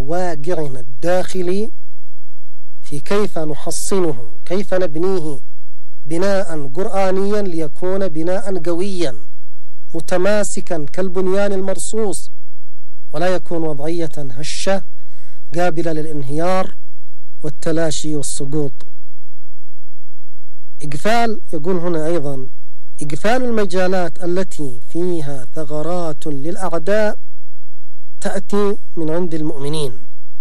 واقعنا الداخلي في كيف نحصنه، كيف نبنيه بناء قرآنيا ليكون بناء قويا متماسكا كالبنيان المرصوص، ولا يكون وضعية هشة قابلة للانهيار والتلاشي والسقوط. يقول هنا أيضا إقفال المجالات التي فيها ثغرات للأعداء تأتي من عند المؤمنين.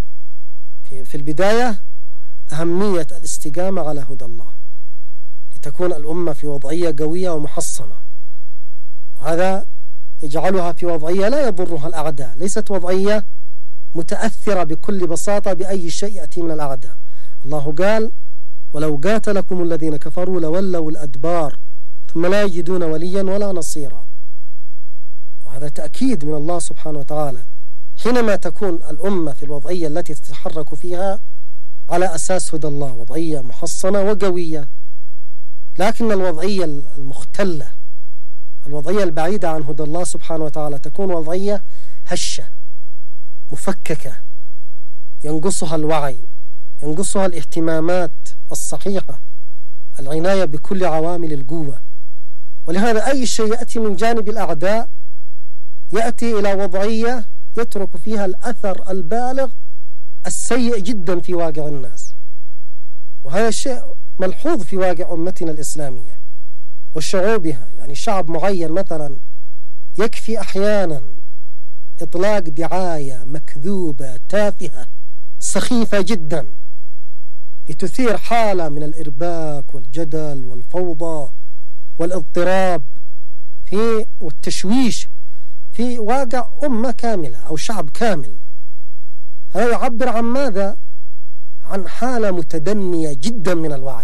في البداية أهمية الاستقامة على هدى الله لتكون الأمة في وضعية قوية ومحصنة، وهذا يجعلها في وضعية لا يضرها الأعداء، ليست وضعية متأثرة بكل بساطة بأي شيء يأتي من الأعداء. الله قال: ولو قاتلكم الذين كفروا لولوا الأدبار ثم لا يجدون وليا ولا نصيرا. وهذا تأكيد من الله سبحانه وتعالى حينما تكون الأمة في الوضعية التي تتحرك فيها على أساس هدى الله، وضعية محصنة وقوية. لكن الوضعية المختلة، الوضعية البعيدة عن هدى الله سبحانه وتعالى، تكون وضعية هشة مفككة، ينقصها الوعي، ينقصها الاهتمامات الصحيحة، العناية بكل عوامل القوة. ولهذا أي شيء يأتي من جانب الأعداء يأتي إلى وضعية يترك فيها الأثر البالغ السيء جدا في واقع الناس. وهذا الشيء ملحوظ في واقع أمتنا الإسلامية وشعوبها. يعني شعب معين مثلا يكفي أحيانا إطلاق دعاية مكذوبة تافهة سخيفة جدا لتثير حالة من الإرباك والجدل والفوضى والاضطراب والتشويش في واقع أمة كاملة أو شعب كامل. هذا يعبر عن ماذا؟ عن حالة متدنية جدا من الوعي.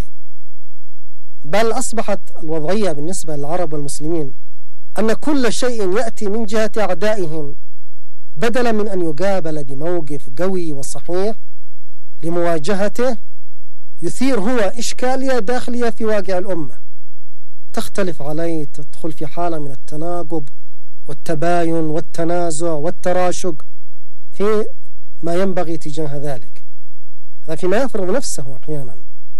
بل أصبحت الوضعية بالنسبة للعرب والمسلمين أن كل شيء يأتي من جهة أعدائهم بدلا من أن يقابل بموقف قوي وصحيح لمواجهته يثير هو إشكالية داخلية في واقع الأمة تختلف عليه، تدخل في حالة من التناقض والتباين والتنازع والتراشق في ما ينبغي تجاه ذلك، هذا فيما يفرض نفسه أحيانا.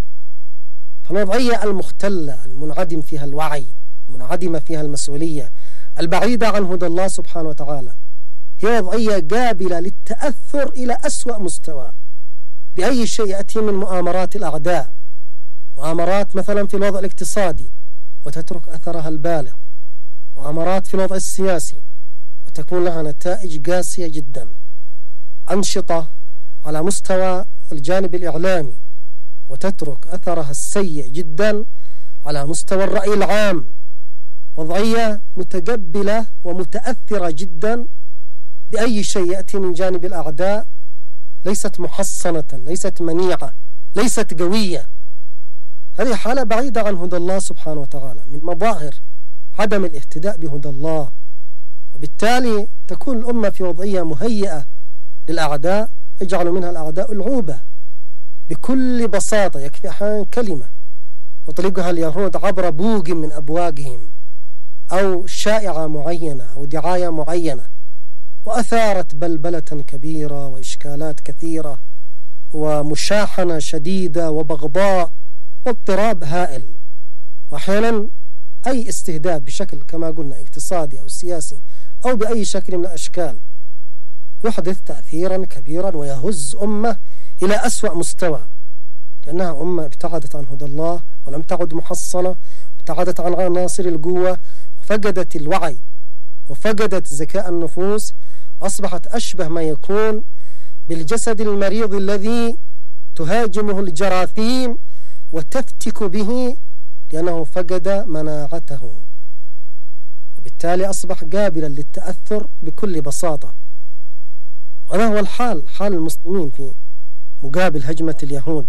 فالوضعية المختلة المنعدم فيها الوعي، المنعدمة فيها المسؤولية، البعيدة عن هدى الله سبحانه وتعالى، هي وضعية قابلة للتأثر إلى أسوأ مستوى بأي شيء يأتي من مؤامرات الأعداء، مؤامرات مثلا في الوضع الاقتصادي وتترك أثرها البالغ، مؤامرات في الوضع السياسي وتكون لها نتائج قاسية جدا، أنشطة على مستوى الجانب الإعلامي وتترك أثرها السيء جدا على مستوى الرأي العام. وضعية متقبلة ومتأثرة جدا بأي شيء يأتي من جانب الأعداء، ليست محصنة، ليست منيعة، ليست قوية. هذه حالة بعيدة عن هدى الله سبحانه وتعالى، من مظاهر عدم الاهتداء بهدى الله. وبالتالي تكون الأمة في وضعية مهيئة للأعداء، يجعل منها الأعداء العوبة بكل بساطة. يكفي أحيانا كلمة يطلقها اليهود عبر بوق من أبواقهم أو شائعة معينة أو دعاية معينة، وأثارت بلبلة كبيرة وإشكالات كثيرة ومشاحنة شديدة وبغضاء واضطراب هائل. وأحيانا أي استهداف بشكل كما قلنا اقتصادي أو سياسي أو بأي شكل من الأشكال يحدث تأثيرا كبيرا ويهز أمة إلى أسوأ مستوى، لأنها أمة ابتعدت عن هدى الله ولم تعد محصنة، ابتعدت عن عناصر القوة وفقدت الوعي وفقدت ذكاء النفوس، أصبحت أشبه ما يكون بالجسد المريض الذي تهاجمه الجراثيم وتفتك به لأنه فقد مناعته، وبالتالي أصبح قابلا للتأثر بكل بساطة. وهذا هو حال المسلمين في مقابل هجمة اليهود.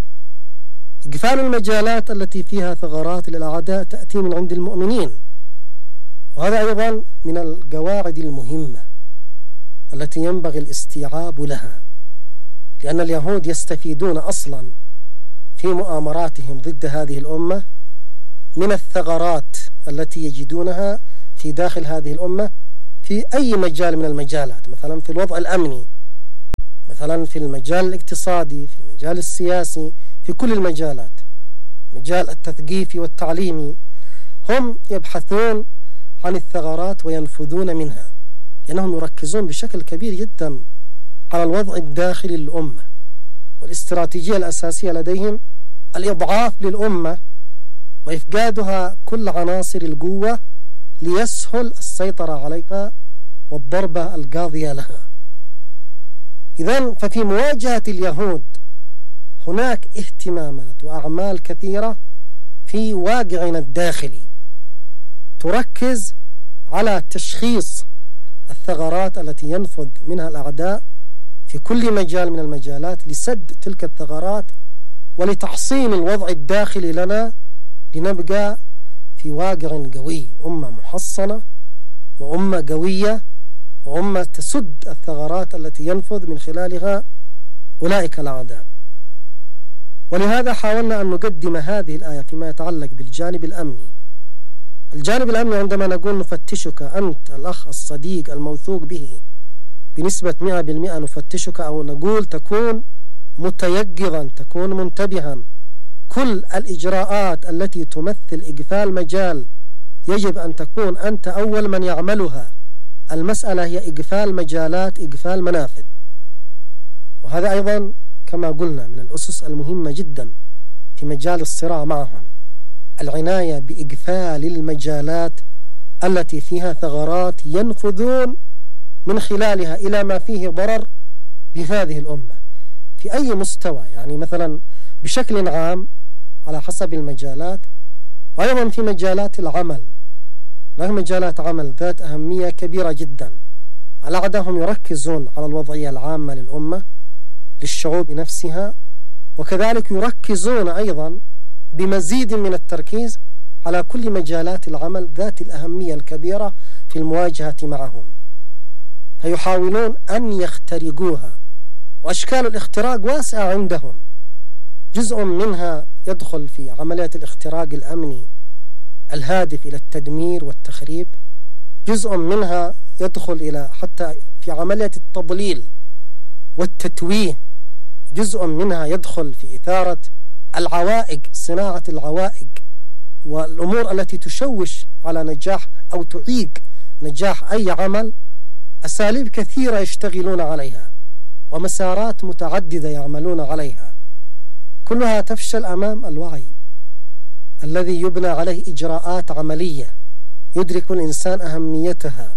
إقفال المجالات التي فيها ثغرات للأعداء تأتي من عند المؤمنين، وهذا أيضا من القواعد المهمة التي ينبغي الاستيعاب لها، لأن اليهود يستفيدون أصلا في مؤامراتهم ضد هذه الأمة من الثغرات التي يجدونها في داخل هذه الأمة في أي مجال من المجالات، مثلا في الوضع الأمني، مثلا مثلا في المجال الاقتصادي، في المجال السياسي، في كل المجالات، مجال التثقيفي والتعليمي، هم يبحثون عن الثغرات وينفذون منها، لأنهم يركزون بشكل كبير جدا على الوضع الداخلي للأمة، والاستراتيجية الأساسية لديهم الإضعاف للأمة وإفقادها كل عناصر القوة ليسهل السيطرة عليها والضربة القاضية لها. إذن ففي مواجهة اليهود هناك اهتمامات وأعمال كثيرة في واقعنا الداخلي تركز على تشخيص الثغرات التي ينفذ منها الأعداء في كل مجال من المجالات لسد تلك الثغرات ولتحصين الوضع الداخلي لنا لنبقى في واقع قوي، أمة محصنة وأمة قوية وأمة تسد الثغرات التي ينفذ من خلالها أولئك الأعداء. ولهذا حاولنا أن نقدم هذه الآية فيما يتعلق بالجانب الأمني. الجانب الأمني عندما نقول نفتشك أنت الأخ الصديق الموثوق به بنسبة 100%، نفتشك أو نقول تكون متيقظا، تكون منتبها، كل الإجراءات التي تمثل إقفال مجال يجب أن تكون أنت أول من يعملها. المسألة هي إقفال مجالات، إقفال منافذ، وهذا أيضا كما قلنا من الأسس المهمة جدا في مجال الصراع معهم، العناية بإقفال المجالات التي فيها ثغرات ينفذون من خلالها إلى ما فيه ضرر بهذه الأمة في أي مستوى، يعني مثلا بشكل عام على حسب المجالات، وأيضا في مجالات العمل. هناك مجالات عمل ذات أهمية كبيرة جدا، الأعداء هم يركزون على الوضعية العامة للأمة للشعوب نفسها، وكذلك يركزون أيضا بمزيد من التركيز على كل مجالات العمل ذات الأهمية الكبيرة في المواجهة معهم، فيحاولون أن يخترقوها، وأشكال الاختراق واسعة عندهم. جزء منها يدخل في عملية الاختراق الأمني الهادف إلى التدمير والتخريب، جزء منها يدخل إلى حتى في عملية التضليل والتتويه، جزء منها يدخل في إثارة العوائق، صناعة العوائق والأمور التي تشوش على نجاح أو تعيق نجاح أي عمل. أساليب كثيرة يشتغلون عليها ومسارات متعددة يعملون عليها، كلها تفشل أمام الوعي الذي يبنى عليه إجراءات عملية يدرك الإنسان أهميتها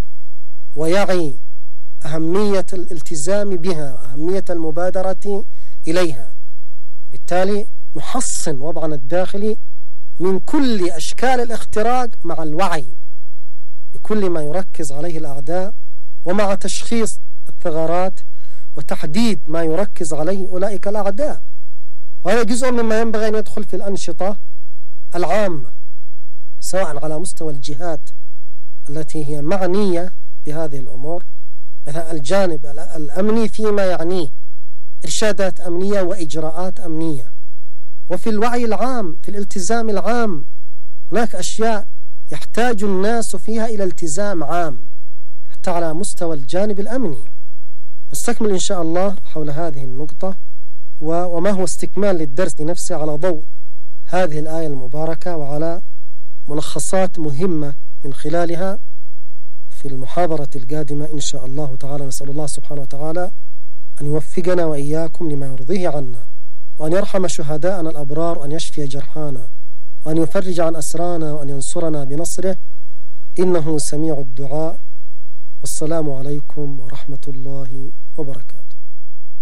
ويعي أهمية الالتزام بها وأهمية المبادرة إليها. بالتالي نحصن وضعنا الداخلي من كل أشكال الاختراق مع الوعي بكل ما يركز عليه الأعداء، ومع تشخيص الثغرات وتحديد ما يركز عليه أولئك الأعداء. وهذا جزء مما ينبغي أن يدخل في الأنشطة العامة، سواء على مستوى الجهات التي هي معنية بهذه الأمور، مثلا الجانب الأمني فيما يعنيه إرشادات أمنية وإجراءات أمنية، وفي الوعي العام، في الالتزام العام، هناك أشياء يحتاج الناس فيها إلى التزام عام حتى على مستوى الجانب الأمني. نستكمل إن شاء الله حول هذه النقطة وما هو استكمال للدرس نفسه على ضوء هذه الآية المباركة وعلى ملخصات مهمة من خلالها في المحاضرة القادمة إن شاء الله تعالى. نسأل الله سبحانه وتعالى أن يوفقنا وإياكم لما يرضيه عنا، وأن يرحم شهداءنا الأبرار، وأن يشفي جرحانا، وأن يفرج عن أسرانا، وأن ينصرنا بنصره، إنه سميع الدعاء. والسلام عليكم ورحمة الله وبركاته.